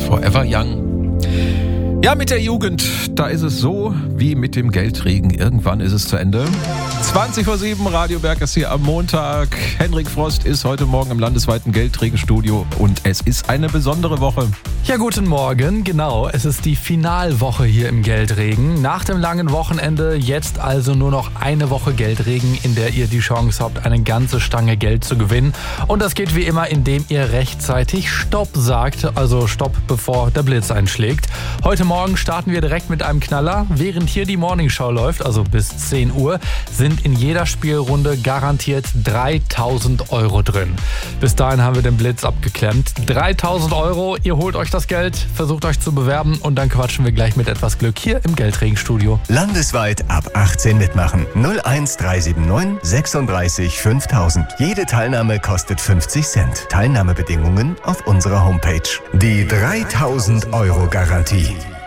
Forever Young. Ja, mit der Jugend, da ist es so wie mit dem Geldregen. Irgendwann ist es zu Ende. 20:07 Radio Berg ist hier am Montag. Henrik Frost ist heute Morgen im landesweiten Geldregenstudio und es ist eine besondere Woche. Ja, guten Morgen. Genau, es ist die Finalwoche hier im Geldregen. Nach dem langen Wochenende jetzt also nur noch eine Woche Geldregen, in der ihr die Chance habt, eine ganze Stange Geld zu gewinnen. Und das geht wie immer, indem ihr rechtzeitig Stopp sagt, also Stopp, bevor der Blitz einschlägt. Heute Morgen starten wir direkt mit einem Knaller. Während hier die Morningshow läuft, also bis 10 Uhr, sind in jeder Spielrunde garantiert 3.000 Euro drin. Bis dahin haben wir den Blitz abgeklemmt. 3.000 Euro, ihr holt euch das Geld, versucht euch zu bewerben und dann quatschen wir gleich mit etwas Glück hier im Geldregenstudio. Landesweit ab 18 mitmachen. 01379 36 5000. Jede Teilnahme kostet 50 Cent. Teilnahmebedingungen auf unserer Homepage. Die 3.000 Euro Garantie.